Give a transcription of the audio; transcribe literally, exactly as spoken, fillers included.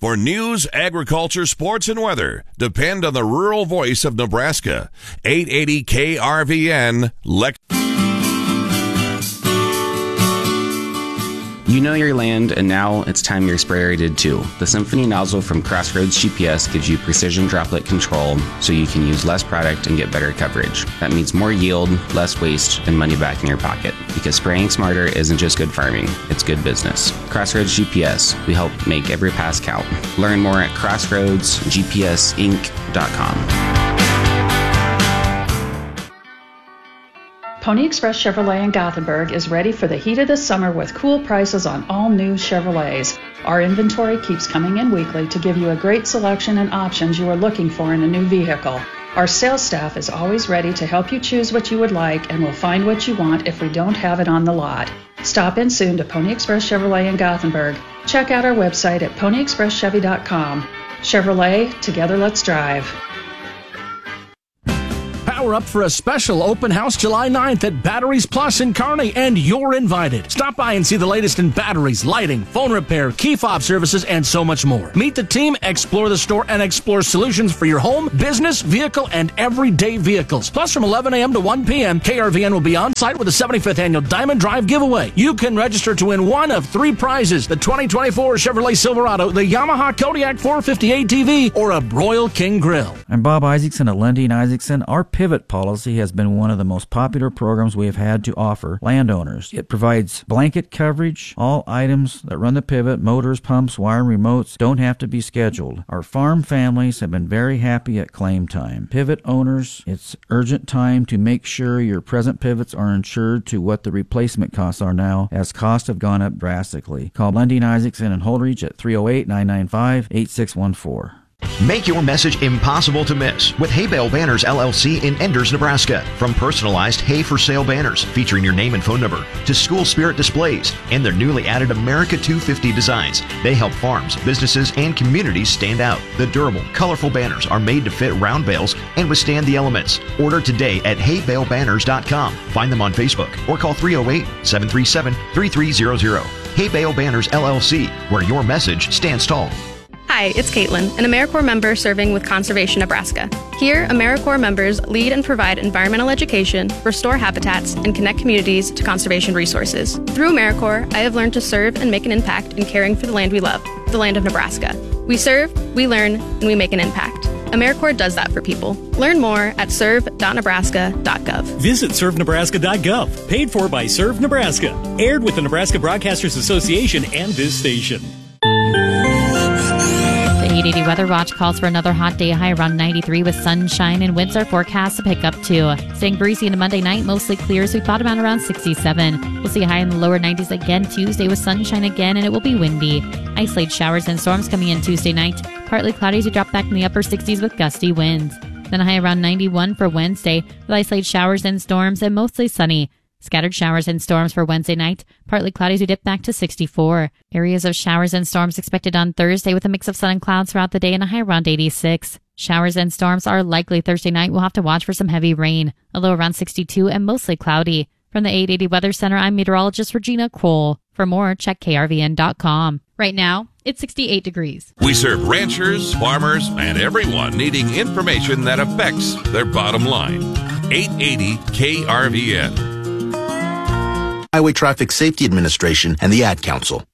For news, agriculture, sports, and weather, depend on the rural voice of Nebraska. eight eighty K R V N, Lex. You know your land, and now it's time your sprayer did too. The Symphony nozzle from Crossroads G P S gives you precision droplet control so you can use less product and get better coverage. That means more yield, less waste, and money back in your pocket. Because spraying smarter isn't just good farming, it's good business. Crossroads G P S, we help make every pass count. Learn more at crossroads g p s inc dot com. Pony Express Chevrolet in Gothenburg is ready for the heat of the summer with cool prices on all new Chevrolets. Our inventory keeps coming in weekly to give you a great selection and options you are looking for in a new vehicle. Our sales staff is always ready to help you choose what you would like and will find what you want if we don't have it on the lot. Stop in soon to Pony Express Chevrolet in Gothenburg. Check out our website at pony express chevy dot com. Chevrolet, together let's drive. Power up for a special open house July ninth at Batteries Plus in Kearney, and you're invited. Stop by and see the latest in batteries, lighting, phone repair, key fob services, and so much more. Meet the team, explore the store, and explore solutions for your home, business, vehicle, and everyday vehicles. Plus, from eleven a.m. to one p.m., K R V N will be on site with the seventy-fifth Annual Diamond Drive giveaway. You can register to win one of three prizes: the twenty twenty-four Chevrolet Silverado, the Yamaha Kodiak four fifty A T V, or a Broil King Grill. I'm Bob Isaacson at Lundy and Isaacson. Our Pivot policy has been one of the most popular programs we have had to offer landowners. It provides blanket coverage. All items that run the Pivot, motors, pumps, wire, remotes, don't have to be scheduled. Our farm families have been very happy at claim time. Pivot owners, it's urgent time to make sure your present pivots are insured to what the replacement costs are now, as costs have gone up drastically. Call Lundy and Isaacson and Holdridge at three oh eight, nine nine five, eight six one four. Make your message impossible to miss with Hay Bale Banners L L C in Enders, Nebraska. From personalized hay for sale banners featuring your name and phone number to school spirit displays and their newly added America two fifty designs, they help farms, businesses, and communities stand out. The durable, colorful banners are made to fit round bales and withstand the elements. Order today at hay bale banners dot com. Find them on Facebook or call three oh eight, seven three seven, three three zero zero. Hay Bale Banners L L C, where your message stands tall. Hi, it's Caitlin, an AmeriCorps member serving with Conservation Nebraska. Here, AmeriCorps members lead and provide environmental education, restore habitats, and connect communities to conservation resources. Through AmeriCorps, I have learned to serve and make an impact in caring for the land we love, the land of Nebraska. We serve, we learn, and we make an impact. AmeriCorps does that for people. Learn more at serve dot nebraska dot gov. Visit serve nebraska dot gov. Paid for by Serve Nebraska. Aired with the Nebraska Broadcasters Association and this station. eight eighty Weather Watch calls for another hot day, high around ninety-three with sunshine, and winds are forecast to pick up too. Staying breezy into Monday night, mostly clear, so we bottom out around sixty-seven. We'll see a high in the lower nineties again Tuesday with sunshine again, and it will be windy. Isolated showers and storms coming in Tuesday night. Partly cloudy as we drop back in the upper sixties with gusty winds. Then a high around ninety-one for Wednesday with isolated showers and storms and mostly sunny. Scattered showers and storms for Wednesday night. Partly cloudy as we dip back to sixty-four. Areas of showers and storms expected on Thursday with a mix of sun and clouds throughout the day and a high around eighty-six. Showers and storms are likely Thursday night. We'll have to watch for some heavy rain. A low around sixty-two and mostly cloudy. From the eight eighty Weather Center, I'm meteorologist Regina Kroll. For more, check K R V N dot com. Right now, it's sixty-eight degrees. We serve ranchers, farmers, and everyone needing information that affects their bottom line. eight eighty K R V N. Highway Traffic Safety Administration and the Ad Council.